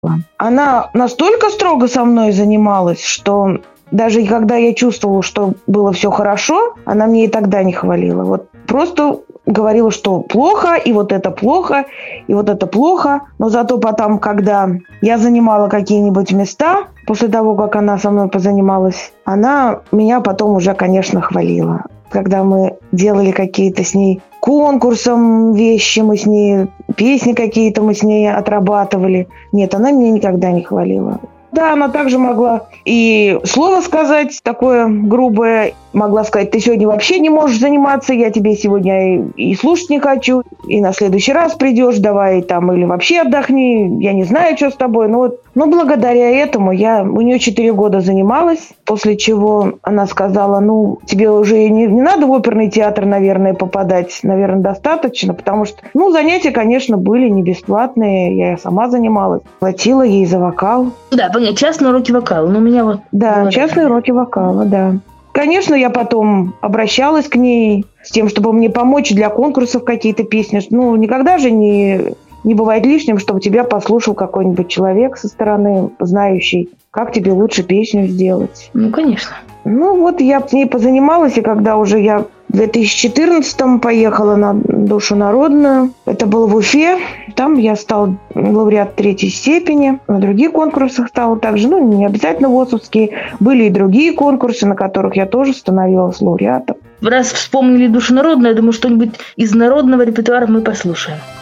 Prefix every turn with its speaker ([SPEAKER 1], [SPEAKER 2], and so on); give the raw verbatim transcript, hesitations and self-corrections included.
[SPEAKER 1] Она настолько строго со мной занималась, что даже когда я чувствовала, что было все хорошо, она мне и тогда не хвалила. Вот просто говорила, что плохо, и вот это плохо, и вот это плохо. Но зато потом, когда я занимала какие-нибудь места, после того, как она со мной позанималась, она меня потом уже, конечно, хвалила. Когда мы делали какие-то с ней конкурсом вещи, мы с ней, песни какие-то мы с ней отрабатывали. Нет, она меня никогда не хвалила. Да, она также могла и слово сказать такое грубое, могла сказать: ты сегодня вообще не можешь заниматься, я тебе сегодня и, и слушать не хочу, и на следующий раз придешь, давай там, или вообще отдохни, я не знаю, что с тобой. Но, вот, но благодаря этому я у нее четыре года занималась, после чего она сказала: ну, тебе уже не, не надо в оперный театр, наверное, попадать, наверное, достаточно, потому что, ну, занятия, конечно, были не бесплатные, я сама занималась, платила ей за вокал.
[SPEAKER 2] Да, понятно, частные уроки вокала, но у меня вот...
[SPEAKER 1] Да, частные уроки вокала, да. Конечно, я потом обращалась к ней с тем, чтобы мне помочь для конкурсов какие-то песни. Ну, никогда же не, не бывает лишним, чтобы тебя послушал какой-нибудь человек со стороны, знающий, как тебе лучше песню сделать.
[SPEAKER 2] Ну, конечно.
[SPEAKER 1] Ну, вот я с ней позанималась, и когда уже я в две тысячи четырнадцатом поехала на «Душу народную», это было в Уфе, там я стала лауреат третьей степени, на других конкурсах стала также, ну, не обязательно ВОСовские, были и другие конкурсы, на которых я тоже становилась лауреатом.
[SPEAKER 2] Раз вспомнили «Душу народную», я думаю, что-нибудь из народного репертуара мы послушаем.